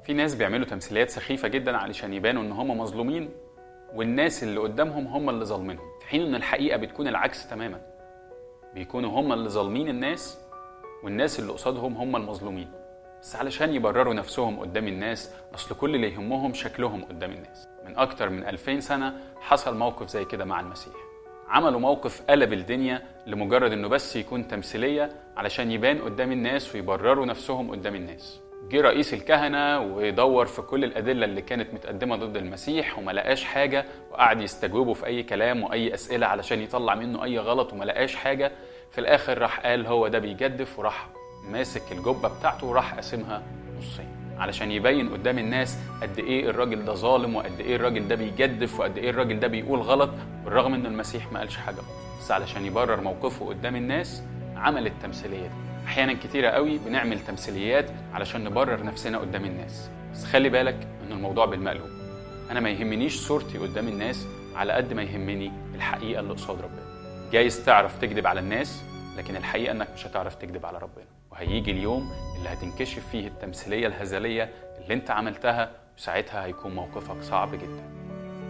في ناس بيعملوا تمثيليات سخيفة جدا علشان يبانوا ان هم مظلومين، والناس اللي قدامهم هم اللي ظالمينهم، في حين ان الحقيقة بتكون العكس تماما. بيكونوا هم اللي ظالمين الناس، والناس اللي قصادهم هم المظلومين، بس علشان يبرروا نفسهم قدام الناس. اصل كل اللي يهمهم شكلهم قدام الناس. من اكتر من 2000 سنة حصل موقف زي كده مع المسيح. عملوا موقف قلب الدنيا لمجرد انه بس يكون تمثيلية علشان يبان قدام الناس ويبرروا نفسهم قدام الناس. جه رئيس الكهنة ويدور في كل الأدلة اللي كانت متقدمة ضد المسيح وما لقاش حاجة، وقعد يستجوبه في أي كلام وأي أسئلة علشان يطلع منه أي غلط وما لقاش حاجة. في الآخر راح قال هو ده بيجدف، وراح ماسك الجبة بتاعته وراح قاسمها نصين علشان يبين قدام الناس قد إيه الراجل ده ظالم، وقد إيه الراجل ده بيجدف، وقد إيه الراجل ده بيقول غلط، بالرغم إن المسيح ما قالش حاجة، بس علشان يبرر موقفه قدام الناس عمل التمثيلية دي. أحيانا كتيرة قوي بنعمل تمثيليات علشان نبرر نفسنا قدام الناس، بس خلي بالك إن الموضوع بالمقلوب. أنا ما يهمنيش صورتي قدام الناس على قد ما يهمني الحقيقة اللي قصاد ربنا. جايز تعرف تكذب على الناس، لكن الحقيقة إنك مش هتعرف تكذب على ربنا، وهيجي اليوم اللي هتنكشف فيه التمثيلية الهزلية اللي أنت عملتها، وساعتها هيكون موقفك صعب جدا.